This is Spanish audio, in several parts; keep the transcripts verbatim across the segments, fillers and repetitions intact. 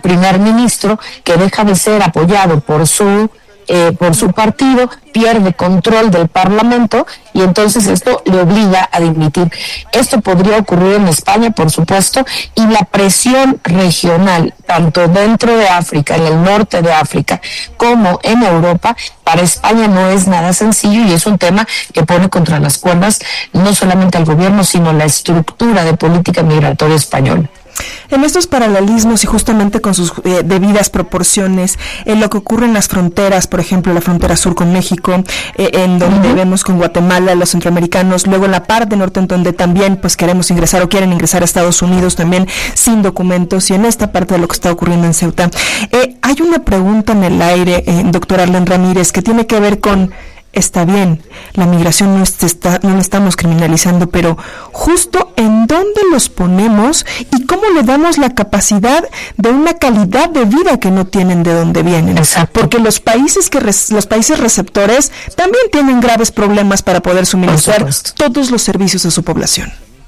primer ministro, que deja de ser apoyado por su Eh, por su partido, pierde control del Parlamento y entonces esto le obliga a dimitir. Esto podría ocurrir en España, por supuesto, y la presión regional, tanto dentro de África, en el norte de África, como en Europa, para España no es nada sencillo y es un tema que pone contra las cuerdas no solamente al gobierno, sino la estructura de política migratoria española. En estos paralelismos y justamente con sus eh, debidas proporciones, en lo que ocurre en las fronteras, por ejemplo, la frontera sur con México, eh, en donde uh-huh. vemos con Guatemala, los centroamericanos, luego en la parte norte en donde también pues queremos ingresar o quieren ingresar a Estados Unidos también sin documentos, y en esta parte de lo que está ocurriendo en Ceuta. Eh, hay una pregunta en el aire, eh, doctor Arlen Ramírez, que tiene que ver con... Está bien, la migración no, está, no la estamos criminalizando, pero justo en dónde los ponemos y cómo le damos la capacidad de una calidad de vida que no tienen de dónde vienen. Exacto. Porque los países que res, los países receptores también tienen graves problemas para poder suministrar todos los servicios a su población.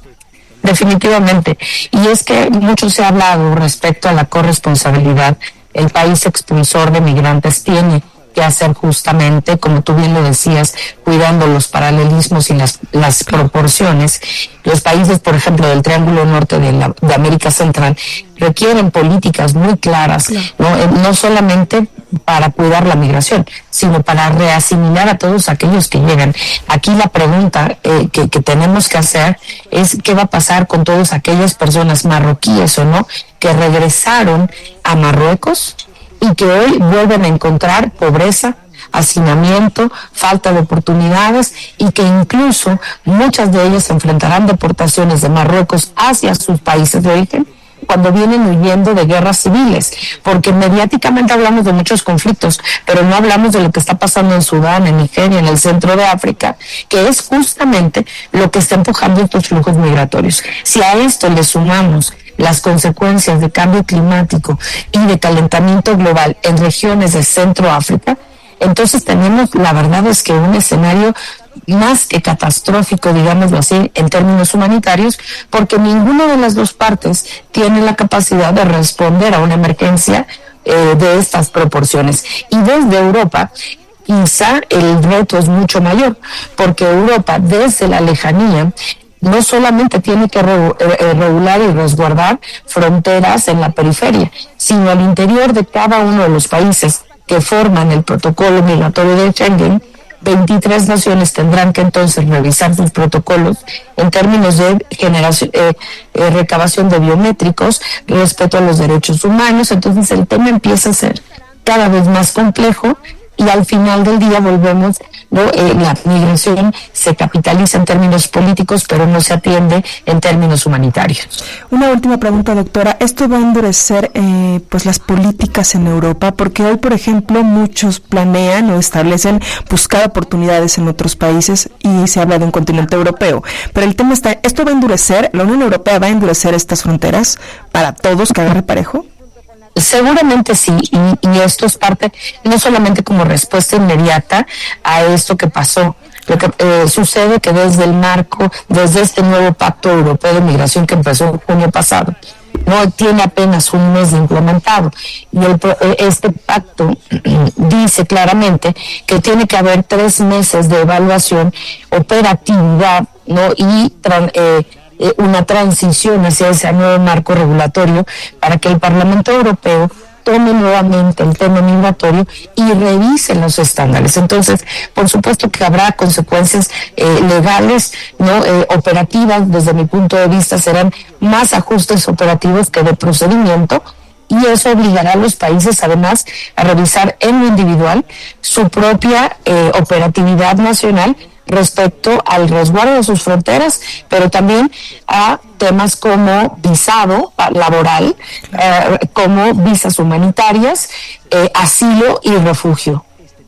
Definitivamente. Y es que mucho se ha hablado respecto a la corresponsabilidad. El país expulsor de migrantes tiene que hacer justamente, como tú bien lo decías, cuidando los paralelismos y las, las proporciones. Los países, por ejemplo, del Triángulo Norte de, la, de América Central requieren políticas muy claras, ¿no? No solamente para cuidar la migración, sino para reasimilar a todos aquellos que llegan. Aquí la pregunta eh, que, que tenemos que hacer es qué va a pasar con todas aquellas personas marroquíes o no que regresaron a Marruecos y que hoy vuelven a encontrar pobreza, hacinamiento, falta de oportunidades, y que incluso muchas de ellas enfrentarán deportaciones de Marruecos hacia sus países de origen cuando vienen huyendo de guerras civiles, porque mediáticamente hablamos de muchos conflictos, pero no hablamos de lo que está pasando en Sudán, en Nigeria, en el centro de África, que es justamente lo que está empujando estos flujos migratorios. Si a esto le sumamos las consecuencias de cambio climático y de calentamiento global en regiones de Centro África, entonces tenemos, la verdad es que un escenario más que catastrófico, digámoslo así, en términos humanitarios, porque ninguna de las dos partes tiene la capacidad de responder a una emergencia eh, de estas proporciones. Y desde Europa, quizá el reto es mucho mayor, porque Europa, desde la lejanía, no solamente tiene que regular y resguardar fronteras en la periferia, sino al interior de cada uno de los países que forman el protocolo migratorio de Schengen. veintitrés naciones tendrán que entonces revisar sus protocolos en términos de generación, eh, eh, recabación de biométricos, respeto a los derechos humanos. Entonces el tema empieza a ser cada vez más complejo y al final del día volvemos, ¿no? Eh, la migración se capitaliza en términos políticos, pero no se atiende en términos humanitarios. Una última pregunta, doctora. ¿Esto va a endurecer eh, pues las políticas en Europa? Porque hoy, por ejemplo, muchos planean o establecen buscar oportunidades en otros países y se habla de un continente europeo. Pero el tema está, ¿esto va a endurecer? ¿La Unión Europea va a endurecer estas fronteras para todos, que agarre parejo? Seguramente sí, y, y esto es parte, no solamente como respuesta inmediata a esto que pasó. Lo que eh, sucede que desde el marco, desde este nuevo Pacto Europeo de Migración que empezó en junio pasado, no tiene apenas un mes de implementado, y el, este pacto dice claramente que tiene que haber tres meses de evaluación, operatividad, ¿no? y tran, eh, una transición hacia ese nuevo marco regulatorio para que el Parlamento Europeo tome nuevamente el tema migratorio y revise los estándares. Entonces, por supuesto que habrá consecuencias eh, legales, no eh, operativas. Desde mi punto de vista serán más ajustes operativos que de procedimiento, y eso obligará a los países además a revisar en lo individual su propia eh, operatividad nacional respecto al resguardo de sus fronteras, pero también a temas como visado laboral, eh, como visas humanitarias, eh, asilo y refugio.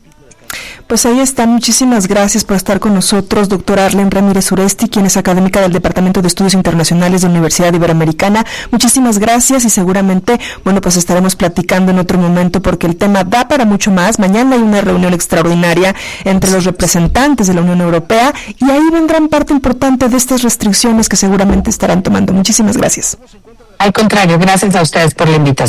Pues ahí está. Muchísimas gracias por estar con nosotros, doctora Arlen Ramírez Uresti, quien es académica del Departamento de Estudios Internacionales de la Universidad Iberoamericana. Muchísimas gracias, y seguramente, bueno, pues estaremos platicando en otro momento, porque el tema da para mucho más. Mañana hay una reunión extraordinaria entre los representantes de la Unión Europea, y ahí vendrán parte importante de estas restricciones que seguramente estarán tomando. Muchísimas gracias. Al contrario, gracias a ustedes por la invitación.